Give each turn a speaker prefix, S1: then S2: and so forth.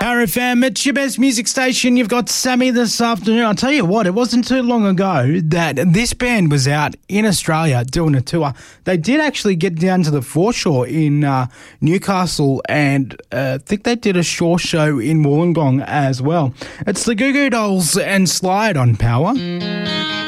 S1: Power FM, it's your best music station. You've got Sammy this afternoon. I'll tell you what, it wasn't too long ago that this band was out in Australia doing a tour. They did actually get down to the foreshore in Newcastle, and I think they did a shore show in Wollongong as well. It's the Goo Goo Dolls and Slide on Power.